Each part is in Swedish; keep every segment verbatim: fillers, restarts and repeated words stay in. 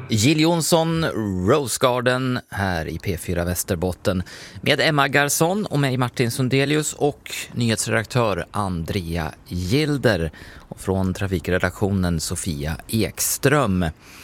Jill Johnson, Rose Garden här i P fyra Västerbotten med Emma Garson och mig Martin Sundelius och nyhetsredaktör Andrea Gilder och från trafikredaktionen Sofia Ekström.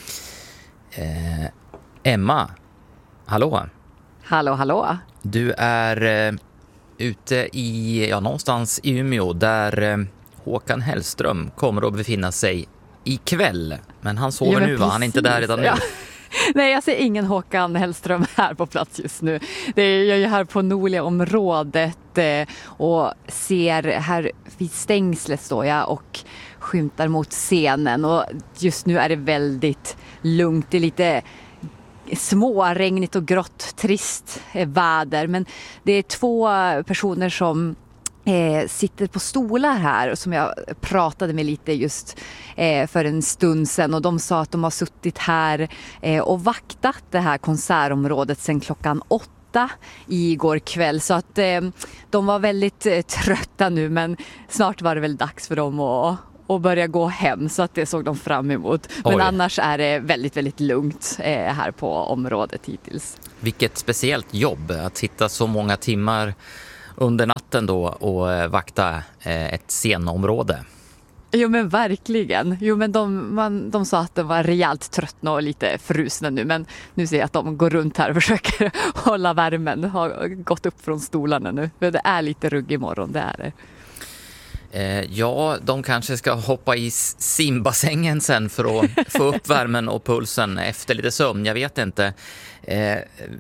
Eh, Emma, hallå. Hallå, hallå. Du är eh, ute i, ja, någonstans i Umeå där eh, Håkan Hellström kommer att befinna sig ikväll. Men han sover ja, men nu, va? Han är inte där redan nu. Ja. Nej, jag ser ingen Håkan Hellström här på plats just nu. Det är, jag är här på Norlia-området eh, och ser här vid stängslet står jag och skymtar mot scenen. Och just nu är det väldigt lugnt. Det är lite småregnigt och grått, trist väder. Men det är två personer som Eh, sitter på stolar här som jag pratade med lite just eh, för en stund sedan, och de sa att de har suttit här eh, och vaktat det här konsertområdet sedan klockan åtta igår kväll, så att eh, de var väldigt eh, trötta nu, men snart var det väl dags för dem att och börja gå hem, så att det såg de fram emot. Men Oj. Annars är det väldigt, väldigt lugnt eh, här på området hittills. Vilket speciellt jobb att sitta så många timmar under natten då och vakta eh, ett scenområde. Jo men verkligen. Jo men de, man, de sa att de var rejält tröttna och lite frusna nu, men nu ser jag att de går runt här och försöker hålla värmen. Har gått upp från stolarna nu. För det är lite rugg imorgon, det är det. Eh, ja, de kanske ska hoppa i simbassängen sen för att få upp värmen och pulsen efter lite sömn, jag vet inte. Eh,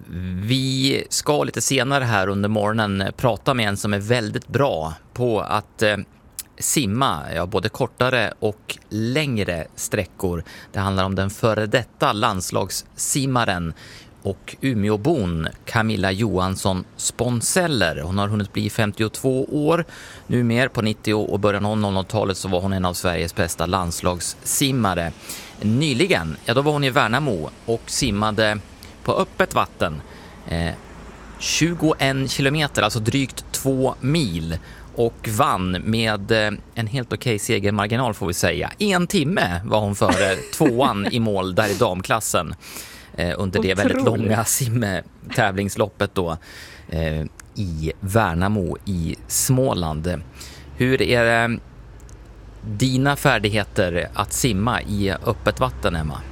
vi ska lite senare här under morgonen prata med en som är väldigt bra på att eh, simma, ja, både kortare och längre sträckor. Det handlar om den före detta landslagssimmaren och Umeåbon Camilla Johansson Sponseller. Hon har hunnit bli femtiotvå år nu, mer på nittio, och början av nolltalet så var hon en av Sveriges bästa landslagssimmare. Nyligen, ja då var hon i Värnamo och simmade på öppet vatten eh, tjugoen kilometer, alltså drygt två mil, och vann med eh, en helt okej segermarginal får vi säga. En timme var hon före tvåan i mål där i damklassen eh, under det väldigt långa simtävlingsloppet då eh, i Värnamo i Småland. Hur är det dina färdigheter att simma i öppet vatten, Emma?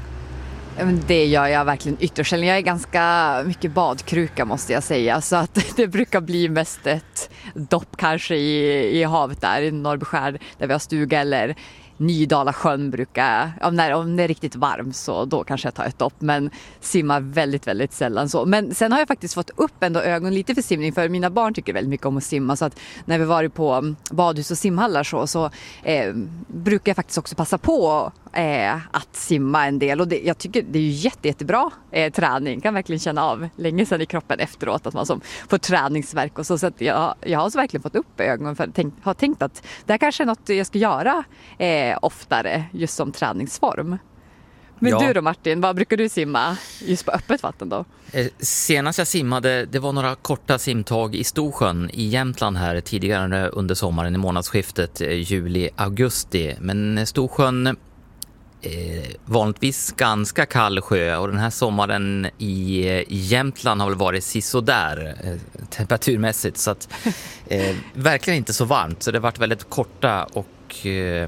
Det gör jag verkligen ytterst. Jag är ganska mycket badkruka måste jag säga, så att det brukar bli mest ett dopp kanske i, i havet där i Norrbyskär där vi har stuga, eller Nydala sjön brukar, om, när, om det är riktigt varmt så då kanske jag tar ett dopp, men simmar väldigt, väldigt sällan så. Men sen har jag faktiskt fått upp ändå ögon lite för simning, för mina barn tycker väldigt mycket om att simma, så att när vi varit på badhus och simhallar så, så eh, brukar jag faktiskt också passa på eh, att simma en del, och det, jag tycker det är ju jätte, jättebra eh, träning, kan verkligen känna av länge sedan i kroppen efteråt att man som får träningsverk och så, så att jag, jag har så verkligen fått upp ögonen för tänk, har tänkt att det här kanske är något jag ska göra eh, oftare just som träningsform. Men ja. Du då Martin, vad brukar du simma just på öppet vatten då? Eh, senast jag simmade, det var några korta simtag i Storsjön i Jämtland här tidigare under sommaren i månadsskiftet eh, juli-augusti. Men Storsjön eh, vanligtvis ganska kall sjö, och den här sommaren i, i Jämtland har väl varit sisådär eh, temperaturmässigt, så att eh, verkligen inte så varmt, så det har varit väldigt korta och eh,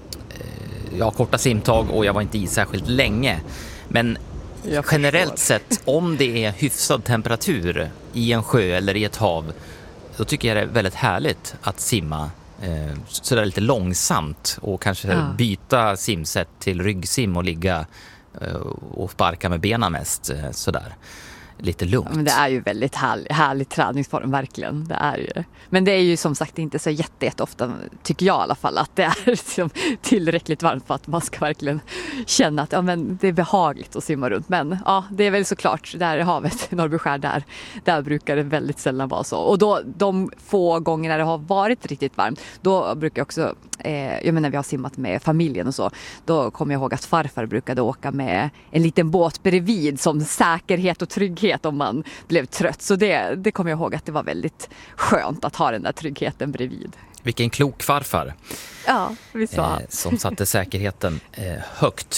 ja, korta simtag, och jag var inte i särskilt länge. Men generellt sett, om det är hyfsad temperatur i en sjö eller i ett hav, då tycker jag det är väldigt härligt att simma eh, sådär lite långsamt och kanske ja. byta simsätt till ryggsim och ligga eh, och sparka med benen mest eh, sådär. Lite lugnt. Ja, men det är ju väldigt härlig, härlig träningsform, verkligen. Det är ju. Men det är ju som sagt inte så jätte, jätte ofta, tycker jag i alla fall, att det är liksom tillräckligt varmt för att man ska verkligen känna att ja, men det är behagligt att simma runt. Men ja, det är väl såklart där i havet i Norrbyskär, där, där brukar det väldigt sällan vara så. Och då, de få gånger när det har varit riktigt varmt, då brukar jag också, eh, jag menar vi har simmat med familjen och så, då kommer jag ihåg att farfar brukade åka med en liten båt bredvid som säkerhet och trygghet om man blev trött. Så det, det kommer jag ihåg att det var väldigt skönt att ha den där tryggheten bredvid. Vilken klok farfar. Ja, visst var eh, som satte säkerheten eh, högt.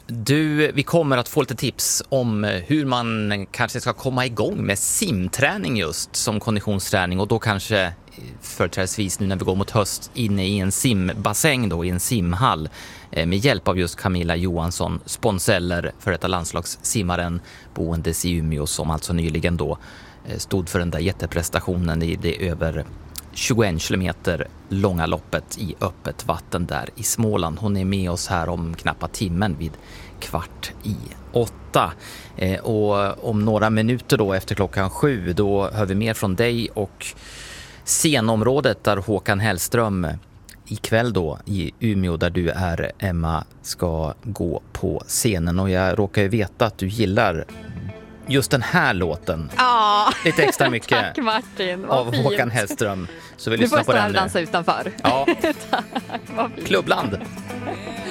Du, vi kommer att få lite tips om hur man kanske ska komma igång med simträning just som konditionsträning, och då kanske företrädesvis nu när vi går mot höst inne i en simbassäng då, i en simhall med hjälp av just Camilla Johansson Sponseller, för detta landslagssimmaren boendes i Umeå, som alltså nyligen då stod för den där jätteprestationen i det över tjugoen kilometer långa loppet i öppet vatten där i Småland. Hon är med oss här om knappa timmen vid kvart i åtta. Eh, och om några minuter då efter klockan sju, då hör vi mer från dig och scenområdet där Håkan Hellström ikväll då i Umeå, där du är, Emma, ska gå på scenen. Och jag råkar ju veta att du gillar just den här låten. Ja. Lite extra mycket. Tack Martin, vad av fint. Håkan Hellström. Så vi Du lyssnar får på stå här den och nu. dansa utanför. Ja. Tack, vad fint. Klubbland.